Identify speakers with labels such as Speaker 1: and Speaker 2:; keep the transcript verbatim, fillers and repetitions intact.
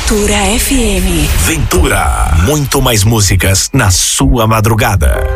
Speaker 1: Ventura F M.
Speaker 2: Ventura. Muito mais músicas na sua madrugada.